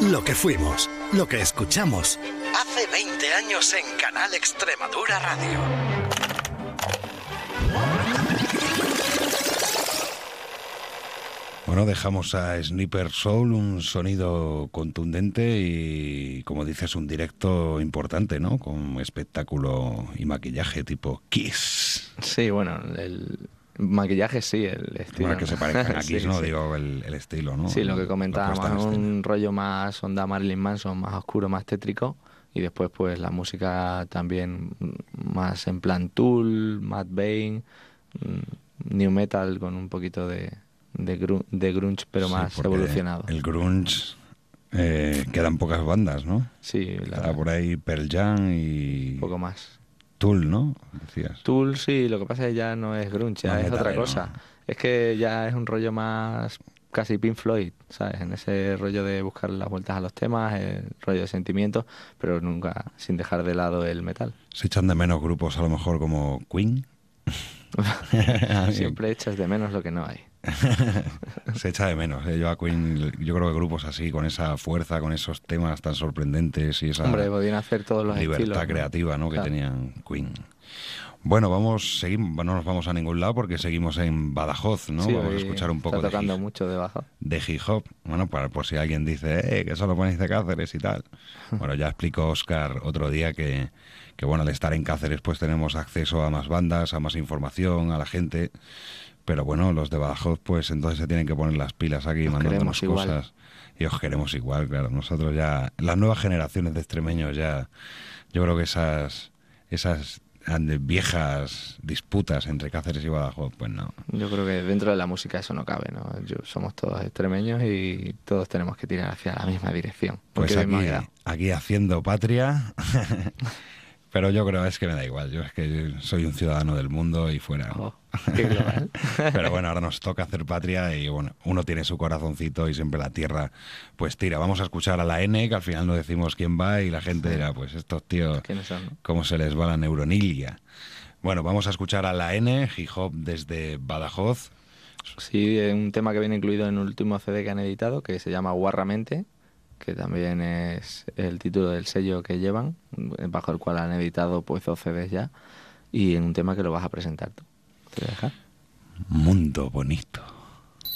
Lo que fuimos, lo que escuchamos. Hace 20 años en Canal Extremadura Radio. Bueno, dejamos a Sniper Soul, un sonido contundente y, como dices, un directo importante, ¿no? Con espectáculo y maquillaje tipo Kiss. Sí, bueno, el maquillaje sí, el estilo. Bueno, que se parezcan a Kiss, Sí, ¿no? sí. Digo, el estilo, ¿no? Sí, lo que comentábamos, La puesta en un escena. rollo más onda Marilyn Manson, más oscuro, más tétrico. Y después, pues, la música también más en plan Tool, Matt Bain, New Metal con un poquito de grunge, pero Sí, más porque evolucionado. el grunge, quedan pocas bandas, ¿no? Sí, Está por ahí Pearl Jam y un poco más. Tool, ¿no? Decías. Tool, sí, lo que pasa es que ya no es grunge, ya Más es otra metalero, cosa. ¿no? Es que ya es un rollo más casi Pink Floyd, ¿sabes? En ese rollo de buscar las vueltas a los temas, el rollo de sentimientos, pero nunca sin dejar de lado el metal. Se echan de menos grupos a lo mejor como Queen. Siempre echas de menos lo que no hay. Se echa de menos. Yo a Queen, yo creo que grupos así, con esa fuerza, con esos temas tan sorprendentes y esa Hombre, podían hacer todos los libertad estilos, ¿no? creativa, ¿no? Claro. Que tenían Queen. Bueno, seguimos, no nos vamos a ningún lado porque seguimos en Badajoz, ¿no? Sí, vamos a hoy escuchar un poco está de tocando mucho debajo. hip hop. Bueno, por si alguien dice, que solo ponéis de Cáceres y tal. Bueno, ya explicó Óscar otro día que bueno, al estar en Cáceres pues tenemos acceso a más bandas, a más información, a la gente. Pero bueno, los de Badajoz pues entonces se tienen que poner las pilas aquí Los mandándonos queremos igual. cosas. Y os queremos igual, claro. Nosotros ya, las nuevas generaciones de extremeños ya, yo creo que esas viejas disputas entre Cáceres y Badajoz, pues no. Yo creo que dentro de la música eso no cabe, ¿no? Somos todos extremeños y todos tenemos que tirar hacia la misma dirección. Pues Porque bien me ha quedado. aquí haciendo patria, pero yo creo es que me da igual, yo es que soy un ciudadano del mundo y fuera. Oh, qué global. Pero bueno, ahora nos toca hacer patria y bueno, uno tiene su corazoncito y siempre la tierra pues tira. Vamos a escuchar a la N, que al final no decimos quién va y la gente dirá, pues estos tíos, ¿Quiénes son, no? cómo se les va la neuronilia. Bueno, vamos a escuchar a la N, hip hop desde Badajoz. Sí, es un tema que viene incluido en el último CD que han editado, que se llama Guarramente, que también es el título del sello que llevan, bajo el cual han editado pues 2 CDs ya, y en un tema que lo vas a presentar tú. ¿Te voy a dejar? Mundo bonito.